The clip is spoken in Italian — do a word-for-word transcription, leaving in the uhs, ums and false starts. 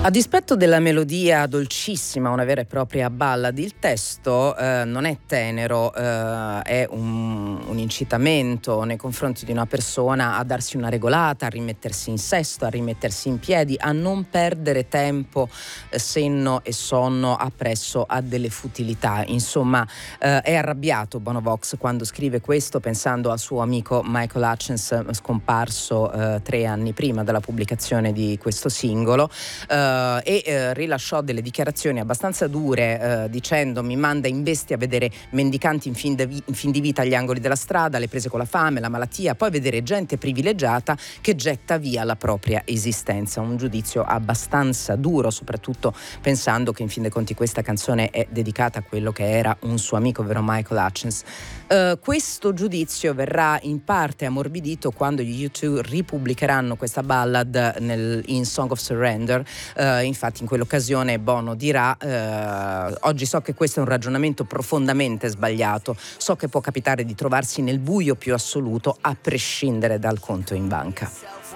A dispetto della melodia dolcissima, una vera e propria ballad, il testo eh, non è tenero, eh, è un, un incitamento nei confronti di una persona a darsi una regolata, a rimettersi in sesto, a rimettersi in piedi, a non perdere tempo, eh, senno e sonno appresso a delle futilità. Insomma, eh, è arrabbiato Bono Vox quando scrive questo, pensando al suo amico Michael Hutchence, scomparso eh, tre anni prima della pubblicazione di questo singolo. Eh, e eh, rilasciò delle dichiarazioni abbastanza dure eh, dicendo: mi manda in bestia a vedere mendicanti in fin, de vi- in fin di vita agli angoli della strada, le prese con la fame, la malattia, poi vedere gente privilegiata che getta via la propria esistenza. Un giudizio abbastanza duro, soprattutto pensando che in fin dei conti questa canzone è dedicata a quello che era un suo amico, ovvero Michael Hutchence. Uh, questo giudizio verrà in parte ammorbidito quando gli U due ripubblicheranno questa ballad nel, in Song of Surrender. Uh, infatti in quell'occasione Bono dirà: uh, oggi so che questo è un ragionamento profondamente sbagliato, so che può capitare di trovarsi nel buio più assoluto a prescindere dal conto in banca.